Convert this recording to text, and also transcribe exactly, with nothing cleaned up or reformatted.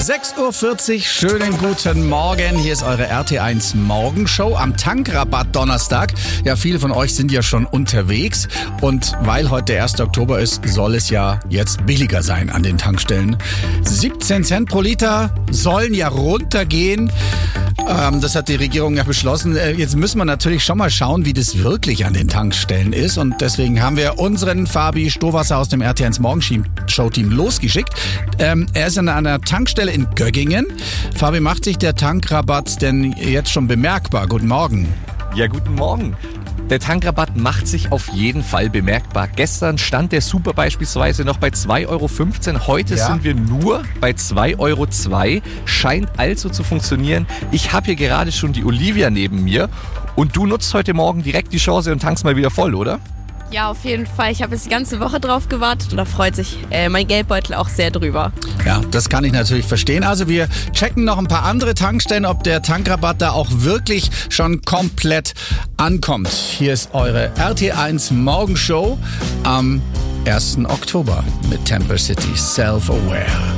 sechs Uhr vierzig, schönen guten Morgen. Hier ist eure R T eins Morgenshow am Tankrabatt Donnerstag. Ja, viele von euch sind ja schon unterwegs und weil heute der erste Oktober ist, soll es ja jetzt billiger sein an den Tankstellen. siebzehn Cent pro Liter sollen ja runtergehen. Ähm, das hat die Regierung ja beschlossen. Äh, jetzt müssen wir natürlich schon mal schauen, wie das wirklich an den Tankstellen ist und deswegen haben wir unseren Fabi Stowasser aus dem R T eins Morgenshow-Team losgeschickt. Ähm, er ist an einer Tankstelle in Göggingen. Fabi, macht sich der Tankrabatt denn jetzt schon bemerkbar? Guten Morgen. Ja, guten Morgen. Der Tankrabatt macht sich auf jeden Fall bemerkbar. Gestern stand der Super beispielsweise noch bei zwei Euro fünfzehn. Heute ja. sind wir nur bei zwei Euro zwei. Scheint also zu funktionieren. Ich habe hier gerade schon die Olivia neben mir. Und du nutzt heute Morgen direkt die Chance und tankst mal wieder voll, oder? Ja, auf jeden Fall. Ich habe jetzt die ganze Woche drauf gewartet und da freut sich äh, mein Geldbeutel auch sehr drüber. Ja, das kann ich natürlich verstehen. Also wir checken noch ein paar andere Tankstellen, ob der Tankrabatt da auch wirklich schon komplett ankommt. Hier ist eure R T eins Morgenshow am ersten Oktober mit Temper City Self-Aware.